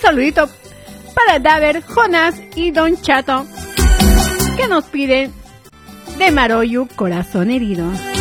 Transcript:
saludito para Daver, Jonás y Don Chato, que nos piden de Maroyu, Corazón Herido.